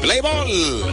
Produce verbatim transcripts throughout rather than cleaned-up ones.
Play ball.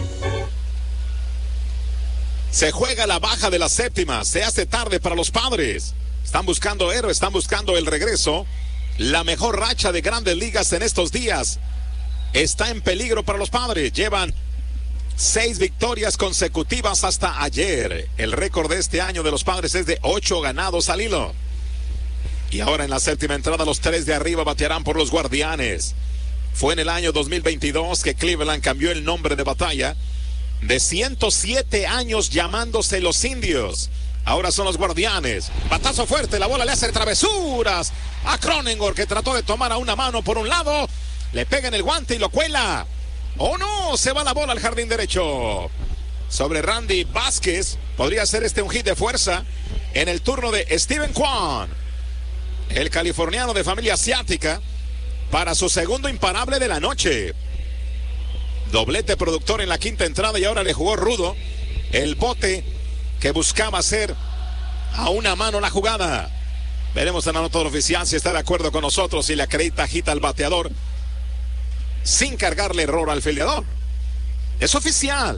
Se juega la baja de la séptima. Se hace tarde para los Padres. Están buscando héroe, están buscando el regreso. La mejor racha de Grandes Ligas en estos días está en peligro para los Padres. Llevan seis victorias consecutivas hasta ayer. El récord de este año de los Padres es de ocho ganados al hilo. Y ahora en la séptima entrada los tres de arriba batearán por los Guardianes. Fue en el año dos mil veintidós que Cleveland cambió el nombre de batalla de ciento siete años llamándose los Indios. Ahora son los Guardianes. Batazo fuerte, la bola le hace travesuras a Cronenworth, que trató de tomar a una mano por un lado. Le pega en el guante y lo cuela. ¡Oh no! Se va la bola al jardín derecho. Sobre Randy Vázquez. Podría ser este un hit de fuerza en el turno de Steven Kwan, el californiano de familia asiática, para su segundo imparable de la noche. Doblete productor en la quinta entrada y ahora le jugó rudo el bote que buscaba hacer a una mano la jugada. Veremos en la nota oficial si está de acuerdo con nosotros y le acredita hit al bateador sin cargarle error al fieldador. Es oficial.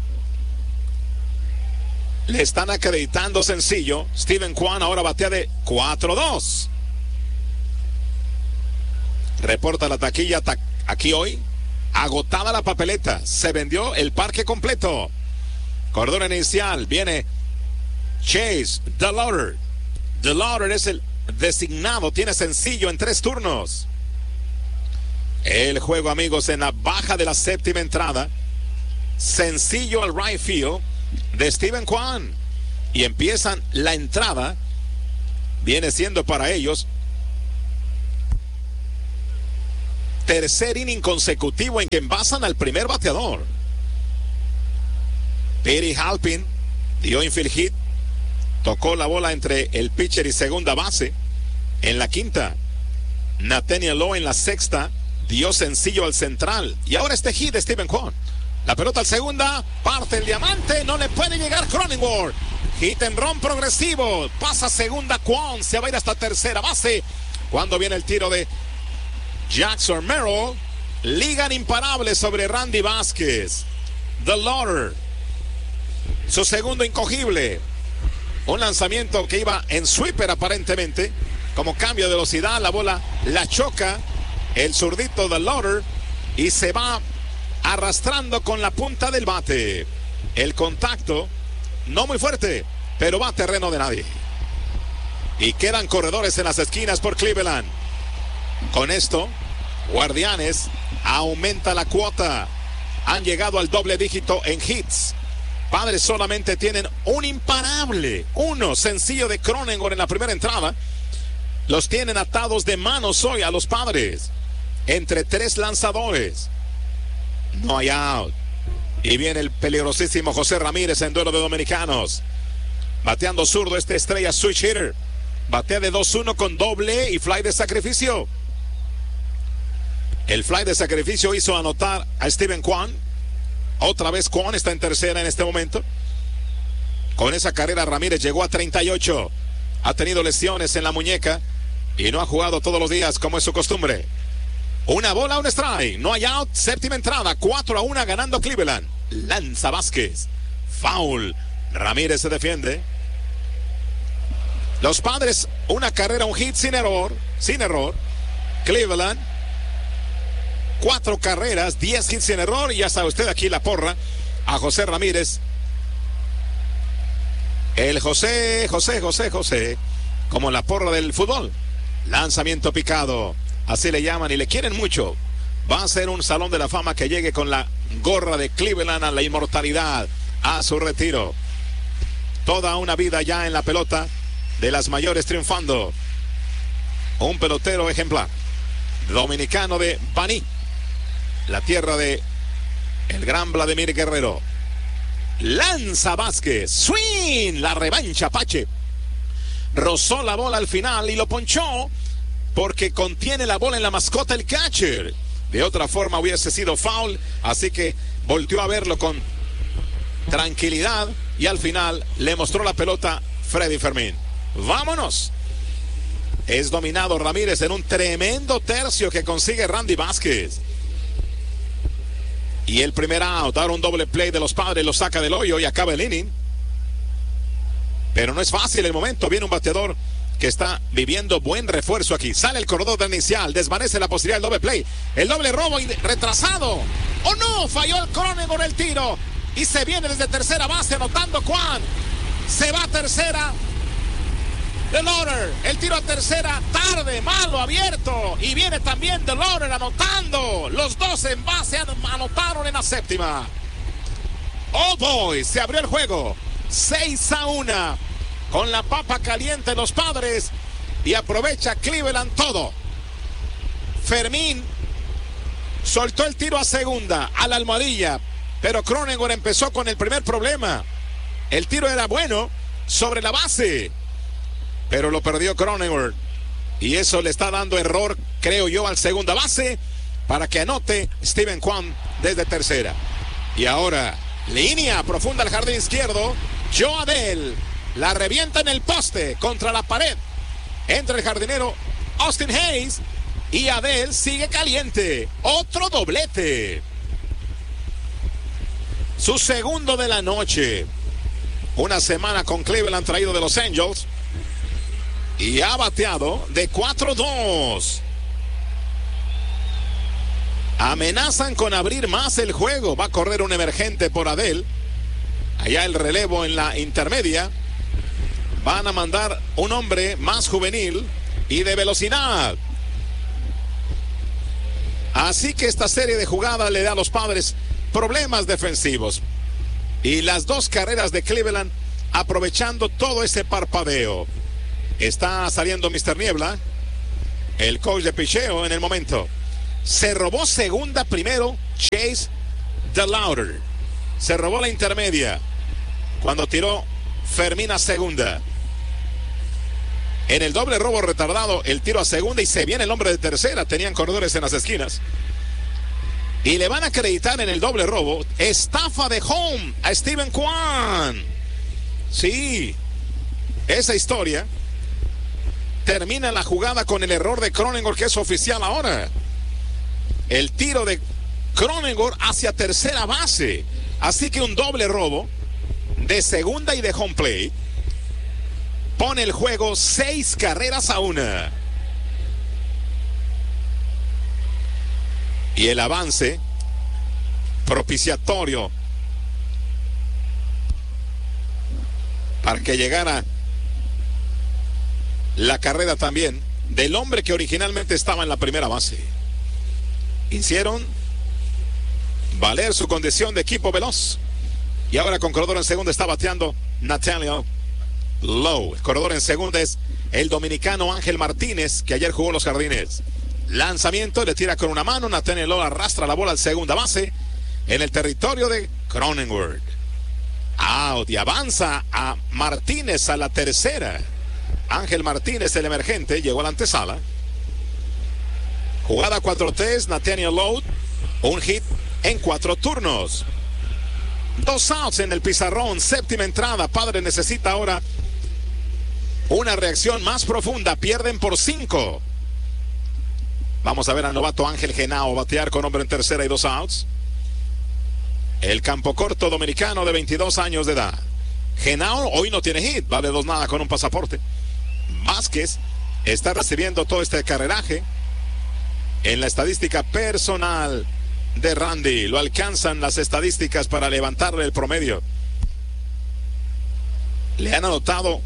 Le están acreditando sencillo. Steven Kwan ahora batea de cuatro dos. Reporta la taquilla ta aquí hoy. Agotada la papeleta. Se vendió el parque completo. Cordón inicial. Viene Chase DeLauder. DeLauder es el designado. Tiene sencillo en tres turnos. El juego, amigos, en la baja de la séptima entrada. Sencillo al right field de Steven Kwan. Y empiezan la entrada. Viene siendo para ellos tercer inning consecutivo en que envasan al primer bateador. Petey Halpin dio infield hit. Tocó la bola entre el pitcher y segunda base en la quinta. Nathaniel Lowe en la sexta dio sencillo al central. Y ahora este hit de Steven Kwan. La pelota al segunda, parte el diamante, no le puede llegar Cronenworth. Hit and run progresivo, pasa segunda Kwan, se va a ir hasta tercera base. Cuando viene el tiro de Jackson Merrill, ligan imparable sobre Randy Vázquez. DeLauder, su segundo incogible. Un lanzamiento que iba en sweeper aparentemente, como cambio de velocidad, la bola la choca el zurdito DeLauder y se va arrastrando con la punta del bate. El contacto no muy fuerte, pero va a terreno de nadie. Y quedan corredores en las esquinas por Cleveland. Con esto, Guardianes aumenta la cuota. Han llegado al doble dígito en hits. Padres solamente tienen un imparable, uno sencillo de Cronenworth en la primera entrada. Los tienen atados de manos hoy a los Padres, entre tres lanzadores. No hay out. Y viene el peligrosísimo José Ramírez en duelo de dominicanos. Bateando zurdo este estrella switch hitter. Batea de dos uno con doble y fly de sacrificio. El fly de sacrificio hizo anotar a Steven Kwan. Otra vez Kwan está en tercera en este momento. Con esa carrera Ramírez llegó a treinta y ocho. Ha tenido lesiones en la muñeca y no ha jugado todos los días como es su costumbre. Una bola, un strike. No hay out. Séptima entrada. cuatro a uno ganando Cleveland. Lanza Vázquez. Foul. Ramírez se defiende. Los Padres, una carrera, un hit sin error. Sin error. Cleveland, cuatro carreras, diez hits sin error. Y ya sabe usted aquí la porra a José Ramírez. El José, José, José, José. Como la porra del fútbol. Lanzamiento picado. Así le llaman y le quieren mucho. Va a ser un salón de la fama que llegue con la gorra de Cleveland a la inmortalidad, a su retiro. Toda una vida ya en la pelota de las mayores triunfando. Un pelotero ejemplar. Dominicano de Baní, la tierra de el gran Vladimir Guerrero. Lanza Vázquez. Swing. La revancha Apache. Rozó la bola al final y lo ponchó, porque contiene la bola en la mascota el catcher. De otra forma hubiese sido foul, así que volteó a verlo con tranquilidad y al final le mostró la pelota Freddy Fermín. ¡Vámonos! Es dominado Ramírez en un tremendo tercio que consigue Randy Vázquez. Y el primer out, ahora un doble play de los Padres, lo saca del hoyo y acaba el inning. Pero no es fácil el momento. Viene un bateador que está viviendo buen refuerzo aquí. Sale el corredor del inicial, desvanece la posibilidad del doble play. El doble robo retrasado. ¡Oh no! Falló el Cronenworth el tiro. Y se viene desde tercera base anotando Kwan. Se va a tercera. DeLauder, el tiro a tercera, tarde, malo, abierto. Y viene también DeLauder anotando. Los dos en base anotaron en la séptima. Oh boy, se abrió el juego. seis a uno. Con la papa caliente los Padres. Y aprovecha Cleveland todo. Fermín soltó el tiro a segunda, a la almohadilla. Pero Cronenworth empezó con el primer problema. El tiro era bueno sobre la base. Pero lo perdió Cronenworth. Y eso le está dando error, creo yo, al segunda base. Para que anote Steven Kwan desde tercera. Y ahora, línea profunda al jardín izquierdo. Joe Adell la revienta en el poste contra la pared. Entra el jardinero Austin Hayes. Y Adell sigue caliente. Otro doblete. Su segundo de la noche. Una semana con Cleveland traído de Los Angels. Y ha bateado de cuatro dos. Amenazan con abrir más el juego. Va a correr un emergente por Adell. Allá el relevo en la intermedia. Van a mandar un hombre más juvenil y de velocidad. Así que esta serie de jugadas le da a los Padres problemas defensivos. Y las dos carreras de Cleveland aprovechando todo ese parpadeo. Está saliendo mister Niebla, el coach de picheo en el momento. Se robó segunda primero Chase DeLauder. Se robó la intermedia cuando tiró Fermín a segunda. En el doble robo retardado, el tiro a segunda y se viene el hombre de tercera. Tenían corredores en las esquinas. Y le van a acreditar en el doble robo estafa de home a Steven Kwan. Sí, esa historia termina la jugada con el error de Cronenworth, que es oficial ahora. El tiro de Cronenworth hacia tercera base. Así que un doble robo de segunda y de home play pone el juego seis carreras a una. Y el avance propiciatorio para que llegara la carrera también del hombre que originalmente estaba en la primera base. Hicieron valer su condición de equipo veloz. Y ahora con corredor en segunda está bateando Nathaniel Lowe. El corredor en segunda es el dominicano Ángel Martínez, que ayer jugó en los Jardines. Lanzamiento, le tira con una mano. Nathaniel Lowe arrastra la bola al segunda base en el territorio de Cronenworth. Out y avanza a Martínez a la tercera. Ángel Martínez, el emergente, llegó a la antesala. Jugada cuatro tres, Nathaniel Lowe, un hit en cuatro turnos. Dos outs en el pizarrón, séptima entrada. Padre necesita ahora una reacción más profunda. Pierden por cinco. Vamos a ver al novato Ángel Genao batear con hombre en tercera y dos outs. El campo corto dominicano de veintidós años de edad. Genao hoy no tiene hit, vale dos nada con un pasaporte. Vázquez está recibiendo todo este carreraje. En la estadística personal de Randy, lo alcanzan las estadísticas para levantarle el promedio. Le han anotado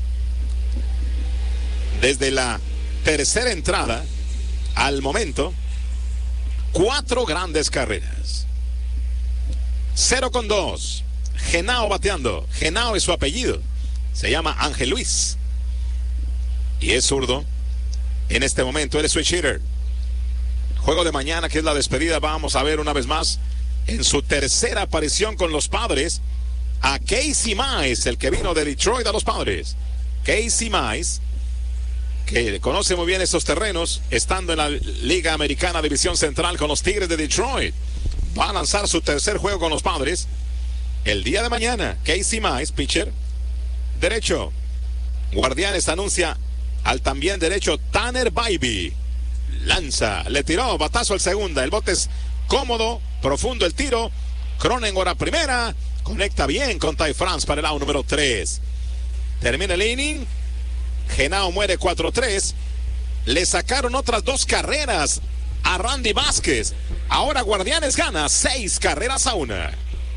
desde la tercera entrada al momento cuatro grandes carreras. Cero con dos. Genao bateando. Genao es su apellido. Se llama Ángel Luis. Y es zurdo. En este momento él es switch hitter. Juego de mañana, que es la despedida. Vamos a ver una vez más en su tercera aparición con los Padres a Casey Mize, el que vino de Detroit a los Padres. Casey Mize, que conoce muy bien esos terrenos, estando en la Liga Americana División Central con los Tigres de Detroit. Va a lanzar su tercer juego con los Padres el día de mañana. Casey Mize, pitcher derecho. Guardianes anuncia al también derecho Tanner Bybee. Lanza, le tiró batazo al segunda. El bote es cómodo profundo el tiro. Cronenworth a primera, conecta bien con Ty France para el out número tres. Termina el inning. Genao muere cuatro tres. Le sacaron otras dos carreras a Randy Vázquez. Ahora Guardianes gana seis carreras a una.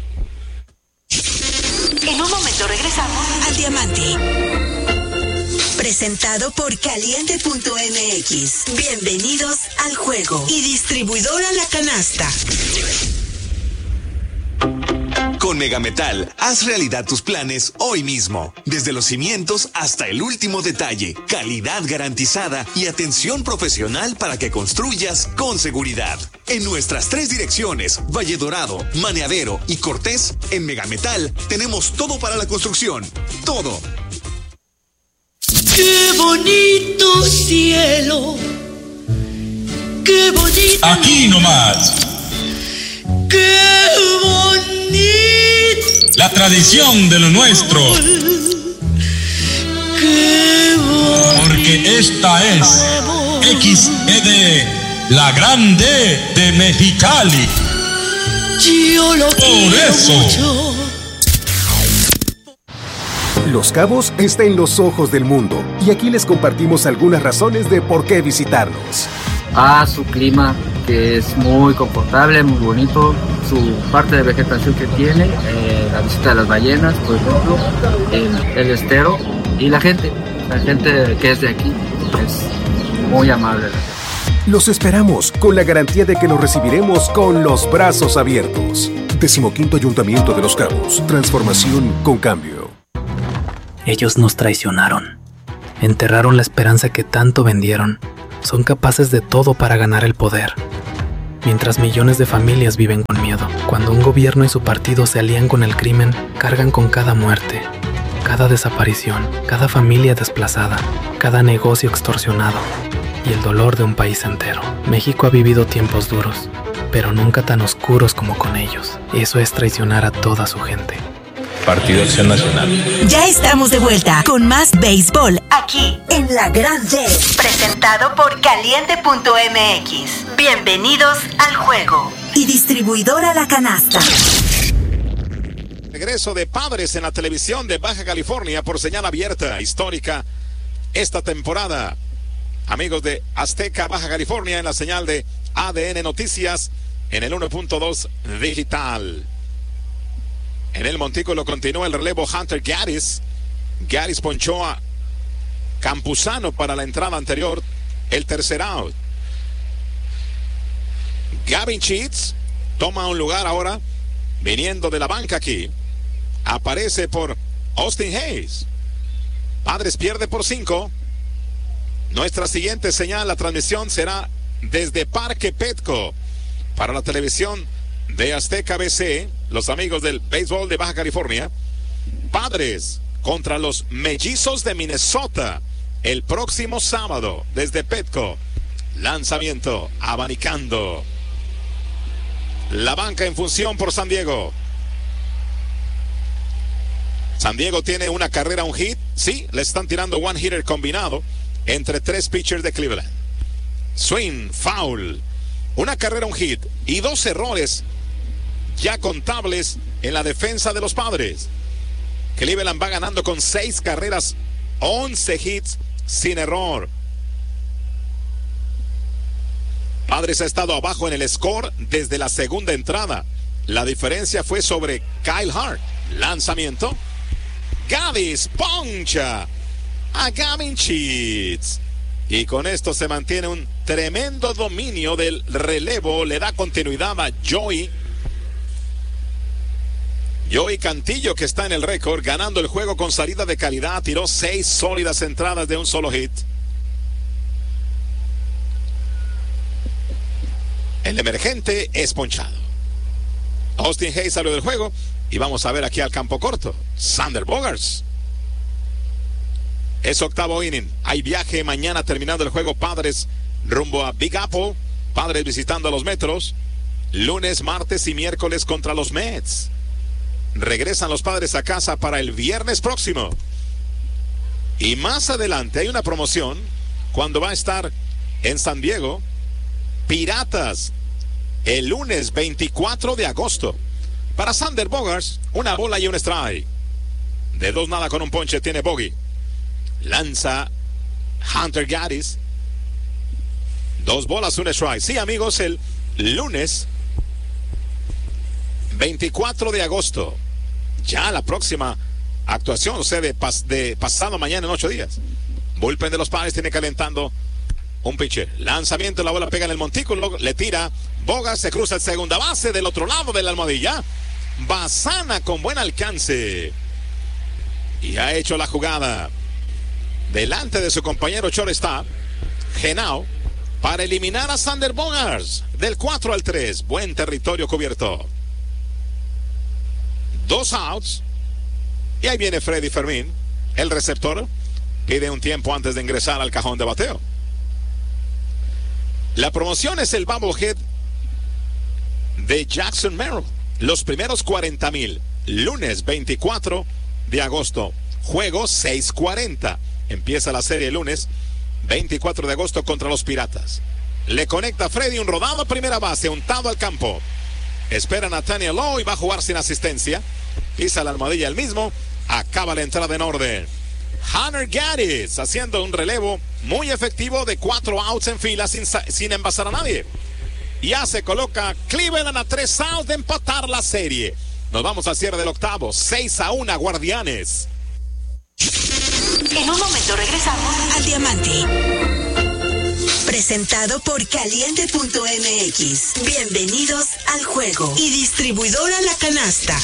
En un momento regresamos al Diamante. Presentado por Caliente punto M X. Bienvenidos al juego. Y distribuidora La Canasta. Con Megametal, haz realidad tus planes hoy mismo. Desde los cimientos hasta el último detalle. Calidad garantizada y atención profesional para que construyas con seguridad. En nuestras tres direcciones, Valle Dorado, Maneadero y Cortés, en Megametal tenemos todo para la construcción. Todo. ¡Qué bonito cielo! ¡Qué bonito! Aquí nomás. ¡Qué bonito! La tradición de lo nuestro. ¡Qué bonito! Porque esta es X E D, la grande de Mexicali. Yo lo Por eso. Mucho. Los Cabos está en los ojos del mundo y aquí les compartimos algunas razones de por qué visitarnos. A su clima, que es muy confortable, muy bonito, su parte de vegetación que tiene, eh, la visita de las ballenas, por ejemplo, el, el estero y la gente, la gente que es de aquí, es muy amable. Los esperamos con la garantía de que nos recibiremos con los brazos abiertos. Decimoquinto Ayuntamiento de Los Cabos, transformación con cambio. Ellos nos traicionaron, enterraron la esperanza que tanto vendieron. Son capaces de todo para ganar el poder, mientras millones de familias viven con miedo. Cuando un gobierno y su partido se alían con el crimen, cargan con cada muerte, cada desaparición, cada familia desplazada, cada negocio extorsionado y el dolor de un país entero. México ha vivido tiempos duros, pero nunca tan oscuros como con ellos. Eso es traicionar a toda su gente. Partido Acción Nacional. Ya estamos de vuelta con más béisbol aquí en La Grande. Presentado por Caliente punto M X. Bienvenidos al juego. Y distribuidora La Canasta. Regreso de Padres en la televisión de Baja California por señal abierta, histórica esta temporada. Amigos de Azteca Baja California en la señal de A D N Noticias en el uno punto dos digital. En el montículo continúa el relevo Hunter Gaddis. Gaddis ponchó a Campuzano para la entrada anterior, el tercer out. Gavin Sheets toma un lugar ahora, viniendo de la banca aquí. Aparece por Austin Hayes. Padres pierde por cinco. Nuestra siguiente señal, la transmisión será desde Parque Petco para la televisión de Azteca B C, los amigos del béisbol de Baja California. Padres contra los Mellizos de Minnesota el próximo sábado desde Petco. Lanzamiento, abanicando. La banca en función por San Diego. San Diego tiene una carrera, un hit. Sí, le están tirando one hitter combinado entre tres pitchers de Cleveland. Swing, foul. Una carrera, un hit y dos errores ya contables en la defensa de los Padres. Cleveland va ganando con seis carreras, once hits sin error. Padres ha estado abajo en el score desde la segunda entrada. La diferencia fue sobre Kyle Hart. Lanzamiento. Gaddis poncha a Gavin Sheets. Y con esto se mantiene un tremendo dominio del relevo. Le da continuidad a Joey. Joey Cantillo, que está en el récord, ganando el juego con salida de calidad. Tiró seis sólidas entradas de un solo hit. El emergente es ponchado. Austin Hayes salió del juego. Y vamos a ver aquí al campo corto. Xander Bogaerts. Es octavo inning. Hay viaje mañana terminando el juego. Padres rumbo a Big Apple. Padres visitando a los Metros. Lunes, martes y miércoles contra los Mets. Regresan los Padres a casa para el viernes próximo. Y más adelante hay una promoción cuando va a estar en San Diego. Piratas el lunes veinticuatro de agosto. Para Xander Bogaerts, una bola y un strike. De dos nada con un ponche tiene Bogey. Lanza Hunter Gaddis. Dos bolas, un strike. Sí, amigos, el lunes veinticuatro de agosto. Ya la próxima actuación, o sea, de, pas, de pasado mañana en ocho días. Bullpen de los Padres tiene calentando un pitcher. Lanzamiento, la bola pega en el montículo, le tira. Bogaerts se cruza el segunda base del otro lado de la almohadilla. Bassana con buen alcance. Y ha hecho la jugada delante de su compañero shortstop, Henao, para eliminar a Xander Bogaerts del cuatro al tres. Buen territorio cubierto. Dos outs. Y ahí viene Freddy Fermín, el receptor. Pide un tiempo antes de ingresar al cajón de bateo. La promoción es el bobblehead de Jackson Merrill. Los primeros cuarenta mil. Lunes veinticuatro de agosto. Juego seis cuarenta. Empieza la serie el lunes veinticuatro de agosto contra los Piratas. Le conecta Freddy un rodado a primera base, untado al campo. Espera Nathaniel Lowe y va a jugar sin asistencia. Pisa la almohadilla el mismo. Acaba la entrada en orden. Hunter Gaddis haciendo un relevo muy efectivo de cuatro outs en fila sin, sin envasar a nadie. Ya se coloca Cleveland a tres outs de empatar la serie. Nos vamos al cierre del octavo. seis a uno, Guardianes. En un momento regresamos al Diamante. Presentado por Caliente punto M X. Bienvenidos al juego. Y distribuidora La Canasta.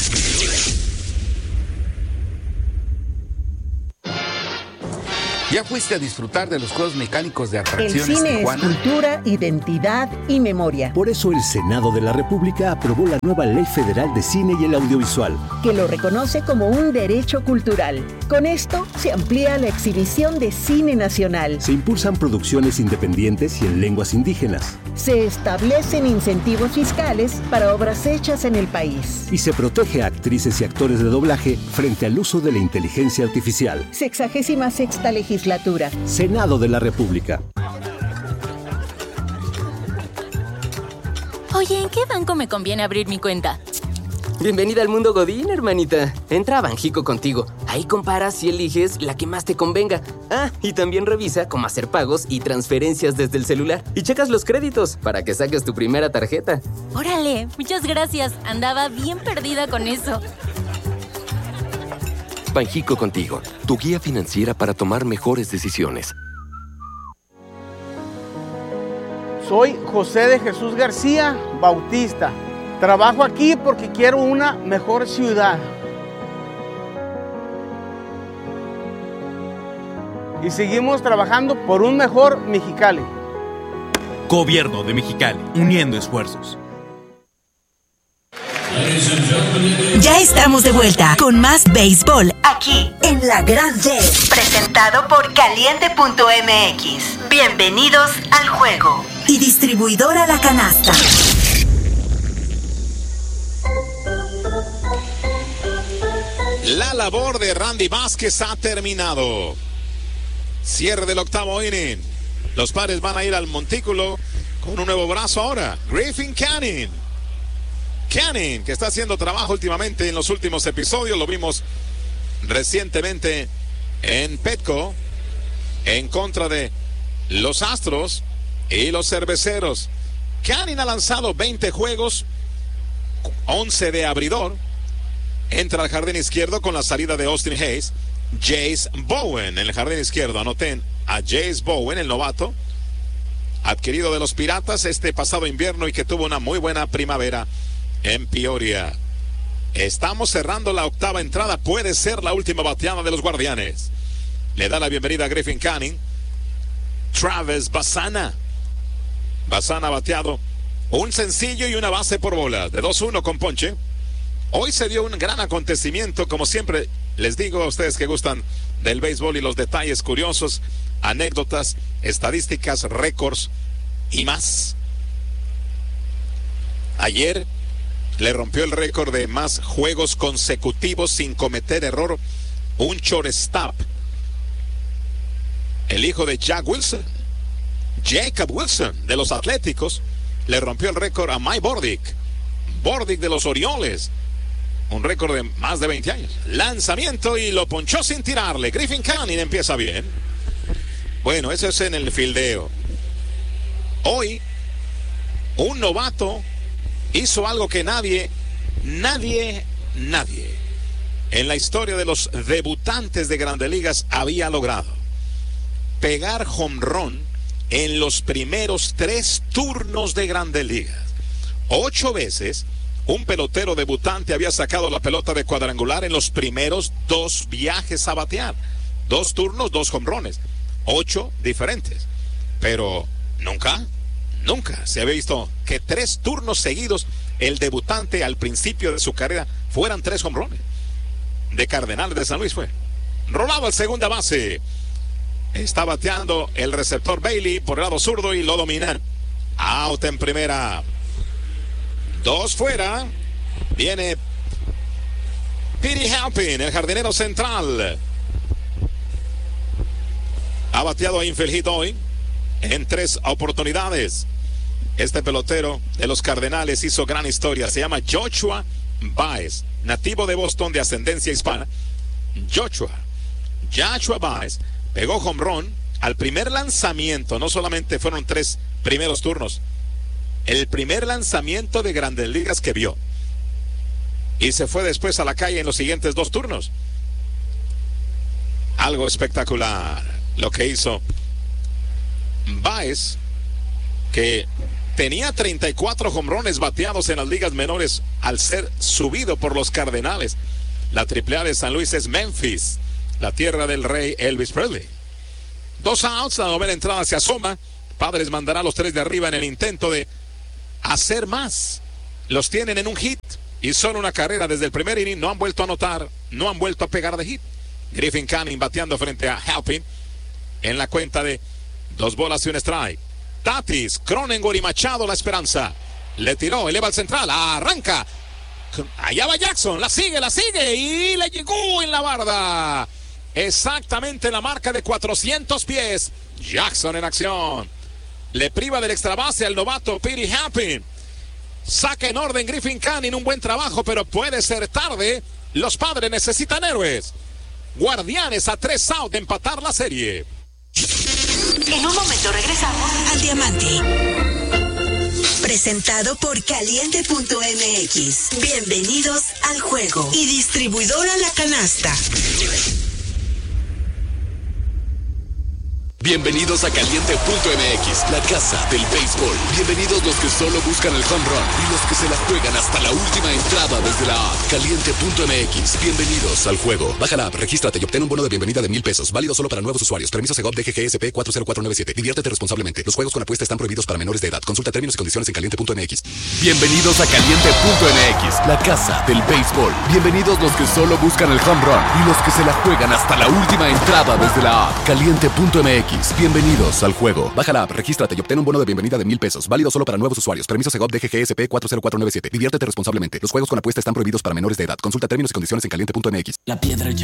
¿Ya fuiste a disfrutar de los juegos mecánicos de El atracciones cine Tijuana? es cultura, identidad y memoria. Por eso el Senado de la República aprobó la nueva Ley Federal de Cine y el Audiovisual, que lo reconoce como un derecho cultural. Con esto se amplía la exhibición de cine nacional. Se impulsan producciones independientes y en lenguas indígenas. Se establecen incentivos fiscales para obras hechas en el país. Y se protege a actrices y actores de doblaje frente al uso de la inteligencia artificial. Sexagésima sexta legislatura. Senado de la República. Oye, ¿en qué banco me conviene abrir mi cuenta? Bienvenida al mundo Godín, hermanita. Entra a Banjico contigo. Ahí comparas y eliges la que más te convenga. Ah, y también revisa cómo hacer pagos y transferencias desde el celular. Y checas los créditos para que saques tu primera tarjeta. Órale, muchas gracias. Andaba bien perdida con eso. Banjico contigo, tu guía financiera para tomar mejores decisiones. Soy José de Jesús García Bautista. Trabajo aquí porque quiero una mejor ciudad. Y seguimos trabajando por un mejor Mexicali. Gobierno de Mexicali, uniendo esfuerzos. Ya estamos de vuelta con más béisbol aquí en La Gran D. Presentado por Caliente punto M X. Bienvenidos al juego. Y distribuidora La Canasta. La labor de Randy Vázquez ha terminado. Cierre del octavo inning. Los Padres van a ir al montículo con un nuevo brazo ahora. Griffin Canning. Canning, que está haciendo trabajo últimamente en los últimos episodios. Lo vimos recientemente en Petco en contra de los Astros y los Cerveceros. Canning ha lanzado veinte juegos, once de abridor. Entra al jardín izquierdo con la salida de Austin Hayes. Jace Bowen en el jardín izquierdo. Anoten a Jace Bowen, el novato, adquirido de los Piratas este pasado invierno y que tuvo una muy buena primavera en Peoria. Estamos cerrando la octava entrada. Puede ser la última bateada de los Guardianes. Le da la bienvenida a Griffin Canning. Travis Bassana. Bassana ha bateado un sencillo y una base por bolas. De dos uno con ponche. Hoy se dio un gran acontecimiento, como siempre les digo a ustedes que gustan del béisbol y los detalles curiosos, anécdotas, estadísticas, récords y más. Ayer le rompió el récord de más juegos consecutivos sin cometer error un shortstop. El hijo de Jack Wilson, Jacob Wilson, de los Atléticos, le rompió el récord a Mike Bordick. Bordick de los Orioles. Un récord de más de veinte años. Lanzamiento y lo ponchó sin tirarle. Griffin Canning empieza bien. Bueno, eso es en el fildeo. Hoy, un novato hizo algo que nadie, nadie, nadie en la historia de los debutantes de Grandes Ligas había logrado. Pegar home run en los primeros tres turnos de Grandes Ligas. Ocho veces un pelotero debutante había sacado la pelota de cuadrangular en los primeros dos viajes a batear. Dos turnos, dos home runs. Ocho diferentes. Pero nunca, nunca se había visto que tres turnos seguidos el debutante al principio de su carrera fueran tres home runs. De Cardenales de San Luis fue. Rolado al segunda base. Está bateando el receptor Bailey por el lado zurdo y lo dominan. Out en primera. Dos fuera. Viene Petey Halpin, el jardinero central. Ha bateado a infield hit hoy en tres oportunidades. Este pelotero de los Cardenales hizo gran historia. Se llama Joshua Baez, nativo de Boston de ascendencia hispana. Joshua, Joshua Baez pegó home run al primer lanzamiento. No solamente fueron tres primeros turnos, el primer lanzamiento de Grandes Ligas que vio. Y se fue después a la calle en los siguientes dos turnos. Algo espectacular lo que hizo Baez, que tenía treinta y cuatro jonrones bateados en las ligas menores al ser subido por los Cardenales. La triple A de San Luis es Memphis, la tierra del rey Elvis Presley. Dos outs, la novena entrada se asoma. Padres mandará a los tres de arriba en el intento de hacer más. Los tienen en un hit y solo una carrera desde el primer inning. No han vuelto a anotar, no han vuelto a pegar de hit. Griffin Canning bateando frente a Halpin en la cuenta de dos bolas y un strike. Tatis, Cronenworth y Machado, la esperanza. Le tiró, eleva al central, arranca. Allá va Jackson, la sigue, la sigue y le llegó en la barda. Exactamente la marca de cuatrocientos pies. Jackson en acción. Le priva del extra base al novato Petey Halpin. Saca en orden Griffin Canning, un buen trabajo, pero puede ser tarde. Los Padres necesitan héroes. Guardianes a tres out de empatar la serie. En un momento regresamos al Diamante. Presentado por Caliente punto M X. Bienvenidos al juego. Y distribuidora La Canasta. Bienvenidos a Caliente punto M X, la casa del béisbol. Bienvenidos los que solo buscan el home run y los que se la juegan hasta la última entrada desde la app. Caliente punto M X, bienvenidos al juego. Baja la app, regístrate y obtén un bono de bienvenida de mil pesos, válido solo para nuevos usuarios. Permiso Segov D G G S P cuatro cero cuatro nueve siete. Diviértete responsablemente. Los juegos con apuesta están prohibidos para menores de edad. Consulta términos y condiciones en Caliente punto M X. Bienvenidos a Caliente punto M X, la casa del béisbol. Bienvenidos los que solo buscan el home run y los que se la juegan hasta la última entrada desde la app. Caliente punto M X. Bienvenidos al juego. Baja la app, regístrate y obtén un bono de bienvenida de mil pesos, válido solo para nuevos usuarios. Permiso Segov D G G S P cuatro cero cuatro nueve siete. Diviértete responsablemente. Los juegos con apuesta están prohibidos para menores de edad. Consulta términos y condiciones en Caliente punto M X. La piedra